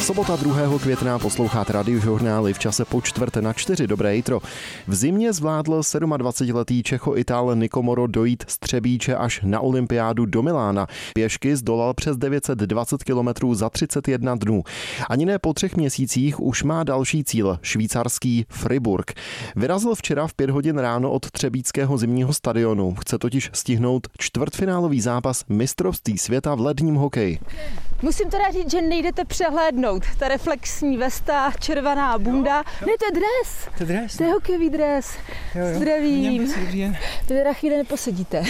Sobota 2. května, posloucháte Radiožurnály v čase po 3:45. Dobré jitro. V zimě zvládl 27letý Čecho-Ital Nico Moro dojít z Třebíče až na olympiádu do Milána. Pěšky zdolal přes 920 kilometrů za 31 dnů. Ani ne po 3 měsících už má další cíl, švýcarský Fribourg. Vyrazil včera v 5 hodin ráno od třebíčského zimního stadionu. Chce totiž stihnout čtvrtfinálový zápas mistrovství světa v ledním hokeji. Musím teda říct, že nejdete přehlédnout. Ta reflexní vesta, červená bunda. Ne, to je dres. To je dres? To je hokejový dres. Jo. Zdravím. To teda chvíli neposedíte.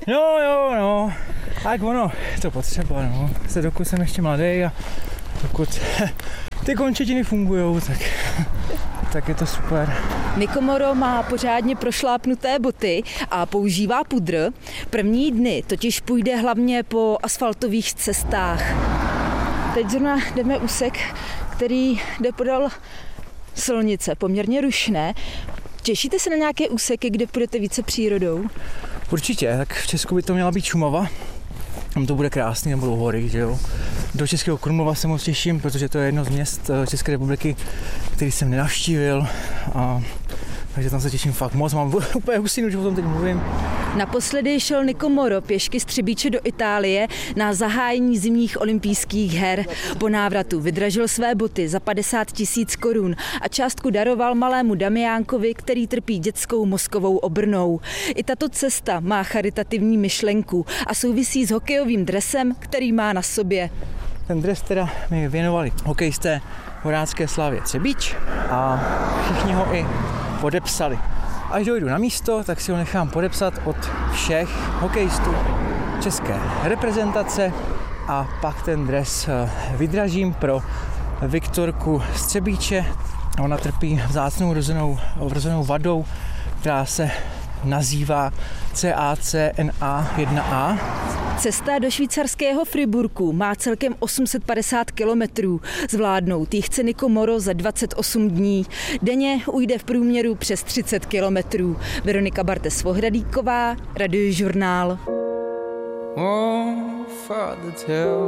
No. Tak ono, to potřeba, no. Dokud jsem ještě mladý a dokud ty končetiny fungujou, tak je to super. Nico Moro má pořádně prošlápnuté boty a používá pudr. První dny totiž půjde hlavně po asfaltových cestách. Teď zrovna jdeme úsek, který jde podél silnice, poměrně rušné. Těšíte se na nějaké úseky, kde půjdete více přírodou? Určitě, tak v Česku by to měla být Šumava. Tam to bude krásný, tam budou hory, že jo. Do Českého Krumlova se moc těším, protože to je jedno z měst České republiky, který jsem nenavštívil. Takže tam se těším fakt moc, mám úplně husinu, že o tom teď mluvím. Naposledy šel Nico Moro pěšky z Třebíče do Itálie na zahájení zimních olympijských her. Po návratu vydražil své boty za 50 000 korun a částku daroval malému Damiánkovi, který trpí dětskou mozkovou obrnou. I tato cesta má charitativní myšlenku a souvisí s hokejovým dresem, který má na sobě. Ten dres teda mi věnovali hokejisté Horácké Slavie Třebíč a všichni ho i podepsali. Až dojdu na místo, tak si ho nechám podepsat od všech hokejistů české reprezentace a pak ten dres vydražím pro Viktorku z Třebíče. Ona trpí vzácnou vrozenou vadou, která se nazývá CACNA1A. Cesta do švýcarského Friburgu má celkem 850 kilometrů. Zvládnout ji chce Nico Moro za 28 dní. Denně ujde v průměru přes 30 kilometrů. Veronika Bartes-Vohradíková, Radiožurnál.